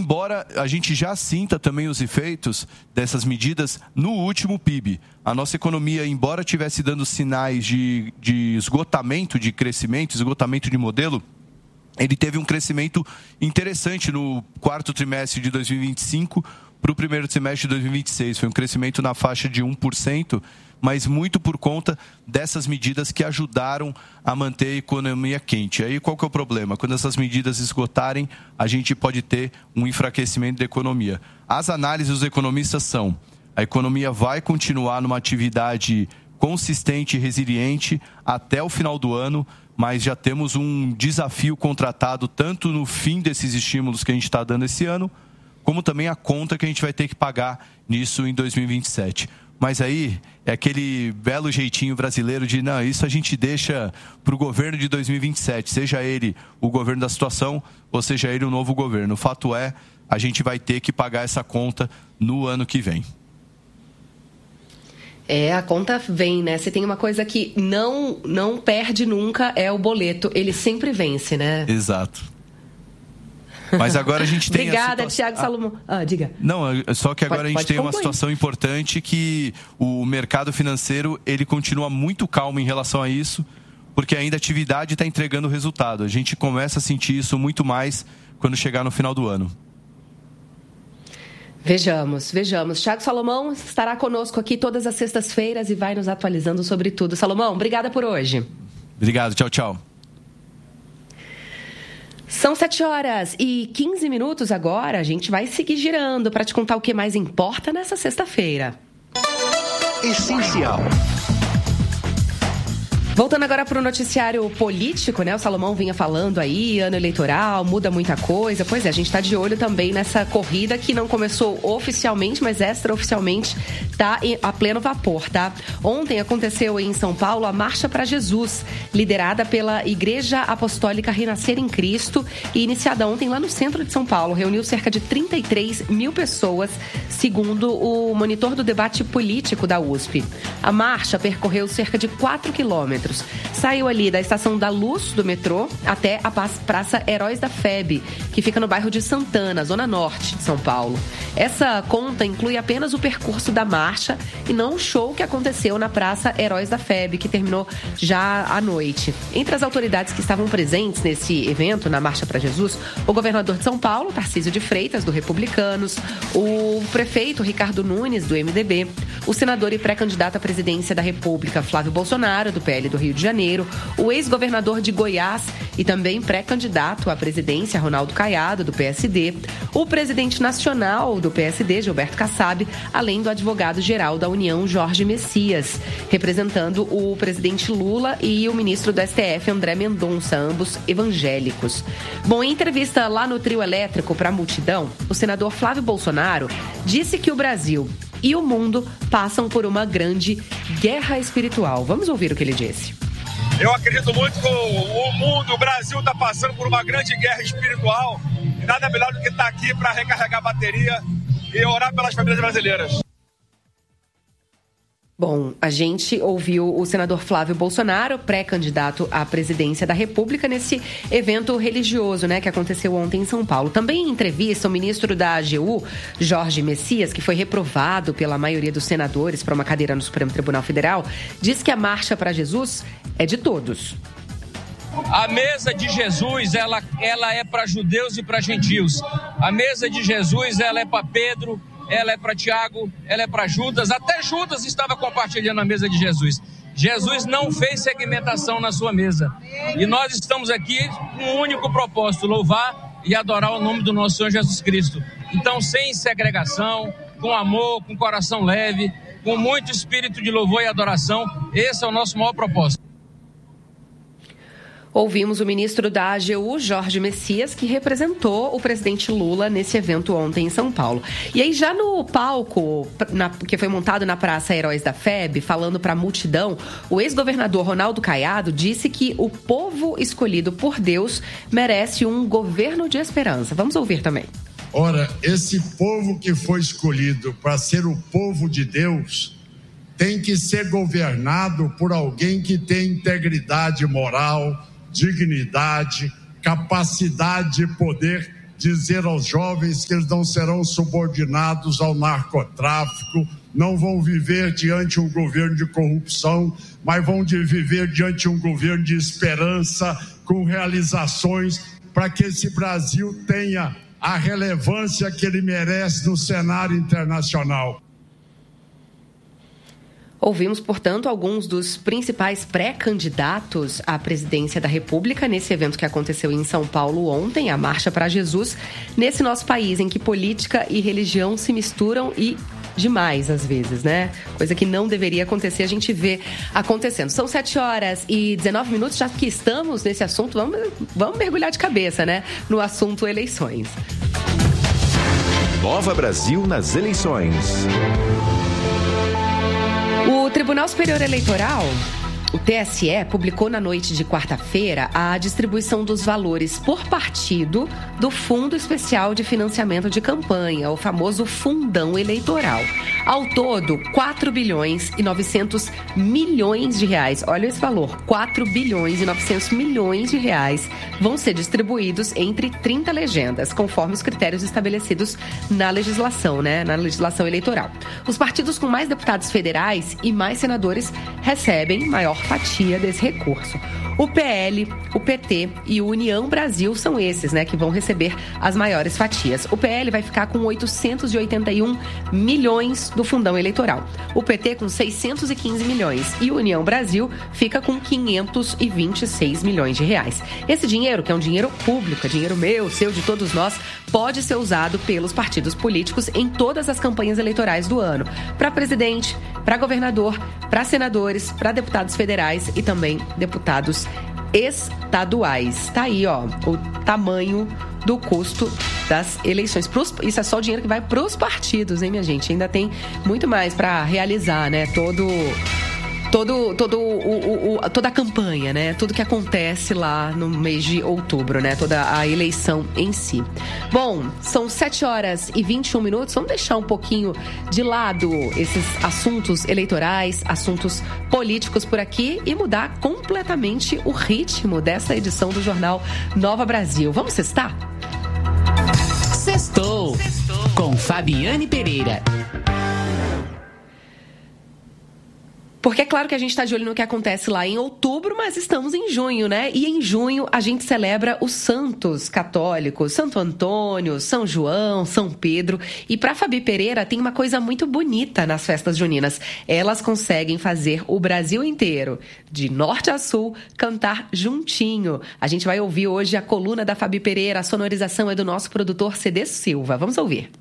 embora a gente já sinta também os efeitos dessas medidas no último PIB. A nossa economia, embora estivesse dando sinais de esgotamento de crescimento, esgotamento de modelo, ele teve um crescimento interessante no quarto trimestre de 2025 para o primeiro trimestre de 2026. Foi um crescimento na faixa de 1%, mas muito por conta dessas medidas que ajudaram a manter a economia quente. Aí qual que é o problema? Quando essas medidas esgotarem, a gente pode ter um enfraquecimento da economia. As análises dos economistas são: a economia vai continuar numa atividade consistente e resiliente até o final do ano, mas já temos um desafio contratado tanto no fim desses estímulos que a gente está dando esse ano, como também a conta que a gente vai ter que pagar nisso em 2027. Mas aí é aquele belo jeitinho brasileiro de, não, isso a gente deixa para o governo de 2027, seja ele o governo da situação ou seja ele o novo governo. O fato é, a gente vai ter que pagar essa conta no ano que vem. A conta vem, né? Se tem uma coisa que não perde nunca, é o boleto. Ele sempre vence, né? Exato. Mas agora a gente tem Obrigada, Thiago Salomão. Diga. Não, só que agora a gente tem uma situação importante que o mercado financeiro, ele continua muito calmo em relação a isso, porque ainda a atividade está entregando resultado. A gente começa a sentir isso muito mais quando chegar no final do ano. Vejamos. Thiago Salomão estará conosco aqui todas as sextas-feiras e vai nos atualizando sobre tudo. Salomão, obrigada por hoje. Obrigado, tchau. São 7h15 agora. A gente vai seguir girando para te contar o que mais importa nessa sexta-feira. Essencial. Voltando agora para o noticiário político, né? O Salomão vinha falando aí, ano eleitoral, muda muita coisa. Pois é, a gente está de olho também nessa corrida que não começou oficialmente, mas extraoficialmente está a pleno vapor, tá? Ontem aconteceu em São Paulo a Marcha para Jesus, liderada pela Igreja Apostólica Renascer em Cristo e iniciada ontem lá no centro de São Paulo. Reuniu cerca de 33 mil pessoas, segundo o monitor do debate político da USP. A marcha percorreu cerca de 4 quilômetros. Saiu ali da Estação da Luz do metrô até a Praça Heróis da FEB, que fica no bairro de Santana, zona norte de São Paulo. Essa conta inclui apenas o percurso da marcha e não o show que aconteceu na Praça Heróis da FEB, que terminou já à noite. Entre as autoridades que estavam presentes nesse evento, na Marcha para Jesus, o governador de São Paulo, Tarcísio de Freitas, do Republicanos, o prefeito Ricardo Nunes, do MDB, o senador e pré-candidato à presidência da República, Flávio Bolsonaro, do PL do Rio de Janeiro, o ex-governador de Goiás e também pré-candidato à presidência, Ronaldo Caiado, do PSD, o presidente nacional do PSD, Gilberto Kassab, além do advogado-geral da União, Jorge Messias, representando o presidente Lula e o ministro do STF, André Mendonça, ambos evangélicos. Bom, em entrevista lá no Trio Elétrico para a multidão, o senador Flávio Bolsonaro disse que o Brasil e o mundo passam por uma grande guerra espiritual. Vamos ouvir o que ele disse. Eu acredito muito que o mundo, o Brasil está passando por uma grande guerra espiritual e nada melhor do que estar aqui para recarregar a bateria e orar pelas famílias brasileiras. Bom, a gente ouviu o senador Flávio Bolsonaro, pré-candidato à presidência da República, nesse evento religioso, né, que aconteceu ontem em São Paulo. Também em entrevista, o ministro da AGU, Jorge Messias, que foi reprovado pela maioria dos senadores para uma cadeira no Supremo Tribunal Federal, disse que a Marcha para Jesus é de todos. A mesa de Jesus, ela é para judeus e para gentios. A mesa de Jesus, ela é para Pedro, ela é para Tiago, ela é para Judas. Até Judas estava compartilhando a mesa de Jesus. Jesus não fez segmentação na sua mesa. E nós estamos aqui com um único propósito: louvar e adorar o nome do nosso Senhor Jesus Cristo. Então, sem segregação, com amor, com coração leve, com muito espírito de louvor e adoração, esse é o nosso maior propósito. Ouvimos o ministro da AGU, Jorge Messias, que representou o presidente Lula nesse evento ontem em São Paulo. E aí, já no palco que foi montado na Praça Heróis da FEB, falando para a multidão, o ex-governador Ronaldo Caiado disse que o povo escolhido por Deus merece um governo de esperança. Vamos ouvir também. Ora, esse povo que foi escolhido para ser o povo de Deus tem que ser governado por alguém que tem integridade moral, dignidade, capacidade de poder dizer aos jovens que eles não serão subordinados ao narcotráfico, não vão viver diante de um governo de corrupção, mas vão viver diante de um governo de esperança, com realizações, para que esse Brasil tenha a relevância que ele merece no cenário internacional. Ouvimos, portanto, alguns dos principais pré-candidatos à presidência da República nesse evento que aconteceu em São Paulo ontem, a Marcha para Jesus, nesse nosso país em que política e religião se misturam e demais às vezes, né? Coisa que não deveria acontecer, a gente vê acontecendo. São 7h19, já que estamos nesse assunto, vamos mergulhar de cabeça, né? No assunto eleições. Nova Brasil nas eleições. O Tribunal Superior Eleitoral, o TSE, publicou na noite de quarta-feira a distribuição dos valores por partido do Fundo Especial de Financiamento de Campanha, o famoso Fundão Eleitoral. Ao todo, 4 bilhões e 900 milhões de reais. Olha esse valor, 4 bilhões e 900 milhões de reais vão ser distribuídos entre 30 legendas, conforme os critérios estabelecidos na legislação, né? Na legislação eleitoral. Os partidos com mais deputados federais e mais senadores recebem maior fatia desse recurso. O PL, o PT e o União Brasil são esses, né, que vão receber as maiores fatias. O PL vai ficar com 881 milhões do fundão eleitoral. O PT com 615 milhões e o União Brasil fica com 526 milhões de reais. Esse dinheiro, que é um dinheiro público, é dinheiro meu, seu, de todos nós, pode ser usado pelos partidos políticos em todas as campanhas eleitorais do ano. Para presidente, para governador, para senadores, para deputados federais e também deputados estaduais. Tá aí, ó, o tamanho do custo das eleições. Isso é só o dinheiro que vai para os partidos, hein, minha gente? Ainda tem muito mais para realizar, né? Toda a campanha, né? Tudo que acontece lá no mês de outubro, né? Toda a eleição em si. Bom, são 7h21. Vamos deixar um pouquinho de lado esses assuntos eleitorais, assuntos políticos por aqui e mudar completamente o ritmo dessa edição do Jornal Nova Brasil. Vamos sextar? Sextou com Fabiane Pereira. Porque é claro que a gente está de olho no que acontece lá em outubro, mas estamos em junho, né? E em junho a gente celebra os santos católicos, Santo Antônio, São João, São Pedro. E para Fabi Pereira tem uma coisa muito bonita nas festas juninas. Elas conseguem fazer o Brasil inteiro, de norte a sul, cantar juntinho. A gente vai ouvir hoje a coluna da Fabi Pereira, a sonorização é do nosso produtor CD Silva. Vamos ouvir.